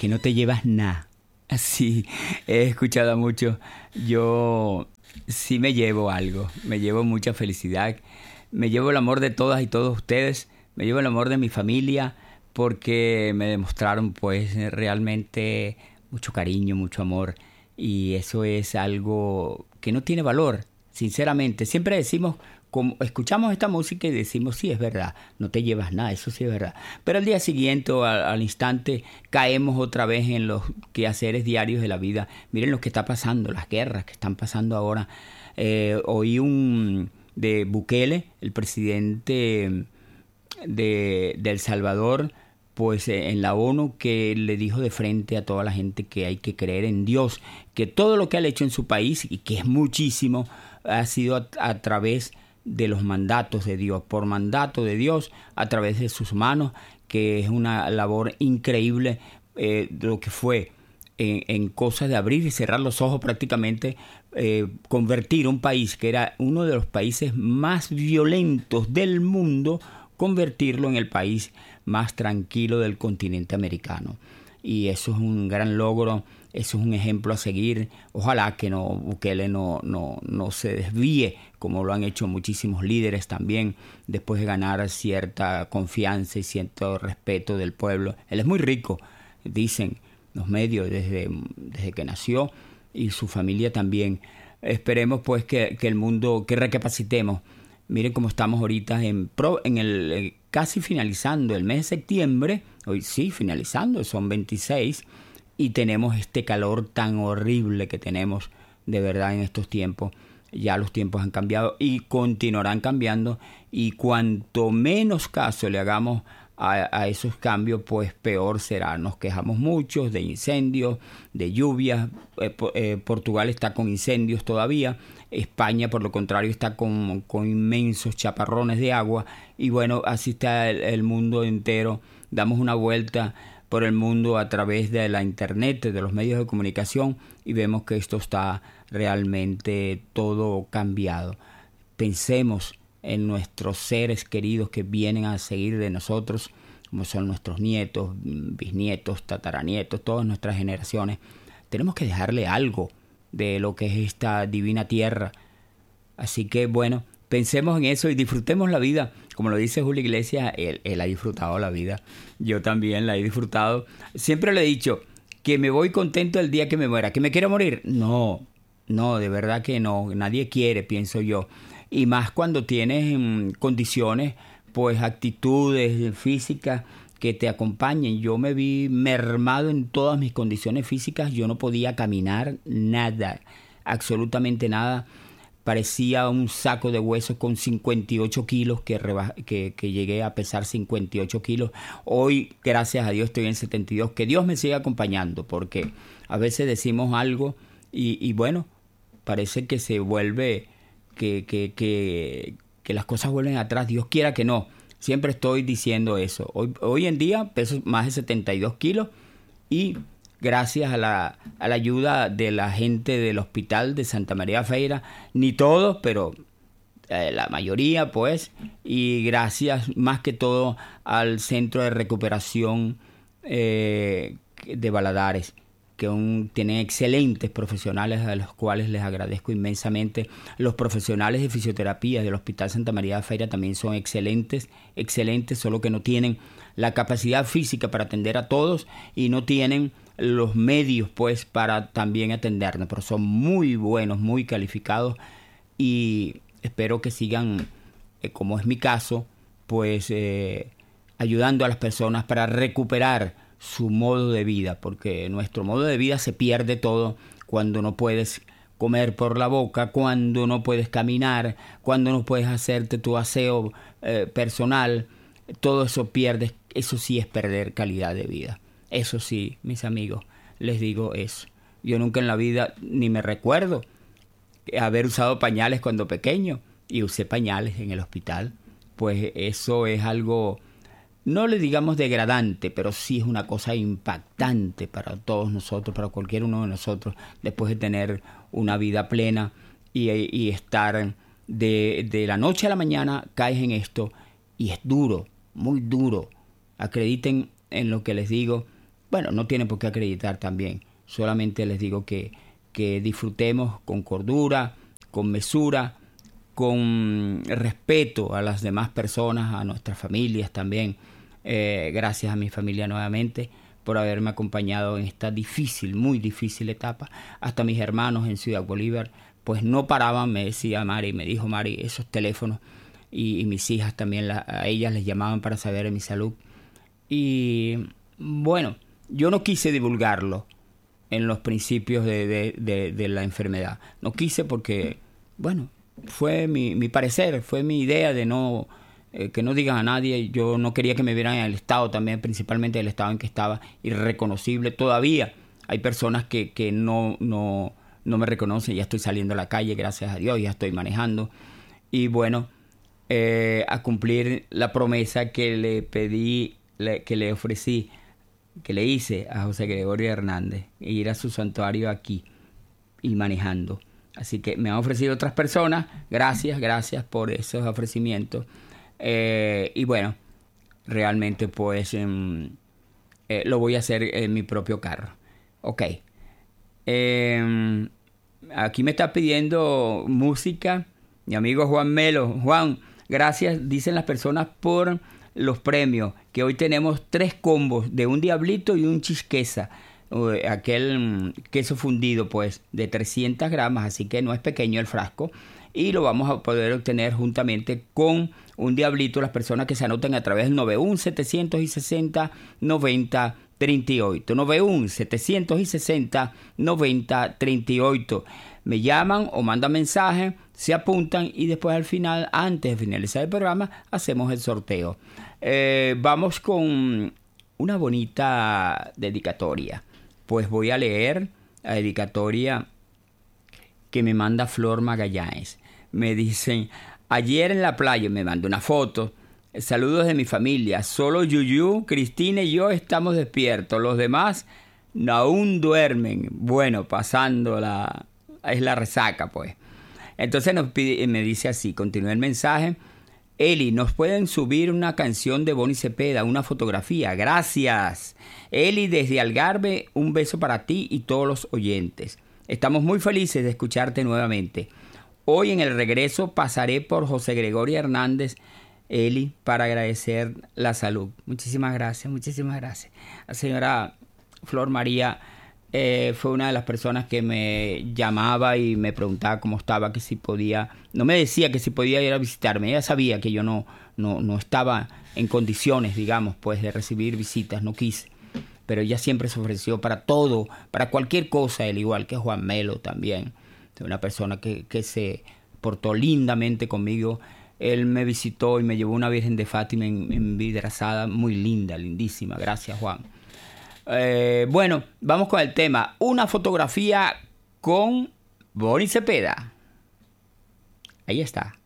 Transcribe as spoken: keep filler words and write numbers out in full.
que no te llevas nada. Así, he escuchado mucho. Yo sí me llevo algo, me llevo mucha felicidad, me llevo el amor de todas y todos ustedes, me llevo el amor de mi familia, porque me demostraron pues realmente mucho cariño, mucho amor, y eso es algo que no tiene valor, sinceramente. Siempre decimos, como escuchamos esta música y decimos, sí, es verdad, no te llevas nada, eso sí es verdad. Pero al día siguiente o al, al instante caemos otra vez en los quehaceres diarios de la vida. Miren lo que está pasando, las guerras que están pasando ahora. Eh, oí un de Bukele, el presidente de, de El Salvador, pues en la ONU, que le dijo de frente a toda la gente que hay que creer en Dios, que todo lo que ha hecho en su país, y que es muchísimo, ha sido a, a través de los mandatos de Dios, por mandato de Dios, a través de sus manos, que es una labor increíble, eh, de lo que fue en, en cosas de abrir y cerrar los ojos prácticamente, eh, convertir un país que era uno de los países más violentos del mundo, convertirlo en el país más tranquilo del continente americano. Y eso es un gran logro, eso es un ejemplo a seguir. Ojalá que no, Bukele no, no, no se desvíe, como lo han hecho muchísimos líderes también, después de ganar cierta confianza y cierto respeto del pueblo. Él es muy rico, dicen los medios, desde, desde que nació, y su familia también. Esperemos pues que, que el mundo, que recapacitemos. Miren cómo estamos ahorita en, pro, en el eh, casi finalizando el mes de septiembre. Hoy sí, finalizando, son veintiséis. Y tenemos este calor tan horrible que tenemos de verdad en estos tiempos. Ya los tiempos han cambiado y continuarán cambiando. Y cuanto menos caso le hagamos a, a esos cambios, pues peor será. Nos quejamos mucho de incendios, de lluvias. Eh, eh, Portugal está con incendios todavía. España, por lo contrario, está con, con inmensos chaparrones de agua. Y bueno, así está el, el mundo entero. Damos una vuelta por el mundo a través de la internet, de los medios de comunicación, y vemos que esto está realmente todo cambiado. Pensemos en nuestros seres queridos que vienen a seguir de nosotros, como son nuestros nietos, bisnietos, tataranietos, todas nuestras generaciones. Tenemos que dejarle algo de lo que es esta divina tierra. Así que bueno, pensemos en eso y disfrutemos la vida. Como lo dice Julio Iglesias, él, él ha disfrutado la vida. Yo también la he disfrutado. Siempre le he dicho que me voy contento el día que me muera. ¿Que me quiero morir? No, no, de verdad que no. Nadie quiere, pienso yo. Y más cuando tienes mmm, condiciones, pues actitudes físicas que te acompañen. Yo me vi mermado en todas mis condiciones físicas. Yo no podía caminar nada, absolutamente nada. Parecía un saco de huesos con cincuenta y ocho kilos, que, reba- que, que llegué a pesar cincuenta y ocho kilos. Hoy, gracias a Dios, estoy en setenta y dos. Que Dios me siga acompañando, porque a veces decimos algo y, y bueno, parece que se vuelve, que, que, que, que las cosas vuelven atrás. Dios quiera que no. Siempre estoy diciendo eso. Hoy, hoy en día peso más de setenta y dos kilos y gracias a la, a la ayuda de la gente del hospital de Santa María Feira, ni todos, pero eh, la mayoría pues, y gracias más que todo al Centro de Recuperación eh, de Valadares, que un, tienen excelentes profesionales a los cuales les agradezco inmensamente. Los profesionales de fisioterapia del Hospital Santa María de Feira también son excelentes, excelentes, solo que no tienen la capacidad física para atender a todos y no tienen los medios pues para también atendernos, pero son muy buenos, muy calificados, y espero que sigan, eh, como es mi caso, pues eh, ayudando a las personas para recuperar su modo de vida, porque nuestro modo de vida se pierde todo cuando no puedes comer por la boca, cuando no puedes caminar, cuando no puedes hacerte tu aseo eh, personal. Todo eso pierdes. Eso sí es perder calidad de vida. Eso sí, mis amigos, les digo eso. Yo nunca en la vida ni me recuerdo haber usado pañales cuando pequeño, y usé pañales en el hospital. Pues eso es algo, no le digamos degradante, pero sí es una cosa impactante para todos nosotros, para cualquier uno de nosotros, después de tener una vida plena y, y estar de, de la noche a la mañana, caes en esto y es duro, muy duro. Acrediten en lo que les digo. bueno, no tienen por qué acreditar también. Solamente les digo que, que disfrutemos con cordura, con mesura, con respeto a las demás personas, a nuestras familias también. Eh, gracias a mi familia nuevamente por haberme acompañado en esta difícil, muy difícil etapa. Hasta mis hermanos en Ciudad Bolívar, pues no paraban, me decía Mari, me dijo Mari, esos teléfonos, y, y mis hijas también, la, a ellas les llamaban para saber de mi salud. Y bueno, yo no quise divulgarlo en los principios de, de, de, de la enfermedad. No quise porque, bueno, fue mi, mi parecer, fue mi idea de no... Eh, que no digan a nadie. Yo no quería que me vieran en el estado también, principalmente el estado en que estaba, irreconocible. Todavía hay personas que, que no, no, no me reconocen. Ya estoy saliendo a la calle, gracias a Dios, ya estoy manejando. Y bueno, eh, a cumplir la promesa que le pedí, le, que le ofrecí, que le hice a José Gregorio Hernández, ir a su santuario aquí y manejando. Así que me han ofrecido otras personas. Gracias, gracias por esos ofrecimientos. Eh, y bueno, realmente pues eh, eh, lo voy a hacer en mi propio carro. Ok. Eh, aquí me está pidiendo música mi amigo Juan Melo. Juan, gracias, dicen las personas, por los premios. Que hoy tenemos tres combos de un diablito y un chisquesa. Aquel queso fundido pues de trescientas gramos, así que no es pequeño el frasco. Y lo vamos a poder obtener juntamente con un diablito las personas que se anoten a través del nueve uno, setecientos sesenta, noventa, treinta y ocho. nueve uno, setecientos sesenta, noventa, treinta y ocho. Me llaman o mandan mensaje, se apuntan y después al final, antes de finalizar el programa, hacemos el sorteo. Eh, vamos con una bonita dedicatoria. Pues voy a leer la dedicatoria que me manda Flor Magallanes. Me dicen, ayer en la playa, me mandó una foto, saludos de mi familia, solo Yuyu, Cristina y yo estamos despiertos, los demás aún duermen. Bueno, pasando la, es la resaca pues. Entonces nos pide, me dice así, continúa el mensaje, Eli, ¿nos pueden subir una canción de Bonnie Cepeda, una fotografía? Gracias. Eli, desde Algarve, un beso para ti y todos los oyentes. Estamos muy felices de escucharte nuevamente. Hoy en el regreso pasaré por José Gregorio Hernández, Eli, para agradecer la salud. Muchísimas gracias, muchísimas gracias. La señora Flor María eh, fue una de las personas que me llamaba y me preguntaba cómo estaba, que si podía... No me decía que si podía ir a visitarme. Ella sabía que yo no, no, no estaba en condiciones, digamos, pues de recibir visitas. No quise. Pero ella siempre se ofreció para todo, para cualquier cosa, al igual que Juan Melo también. Una persona que, que se portó lindamente conmigo. Él me visitó y me llevó una Virgen de Fátima en, en Vidrasada, muy linda, lindísima. Gracias, Juan. Eh, bueno, vamos con el tema. Una fotografía con Bonnie Cepeda. Ahí está.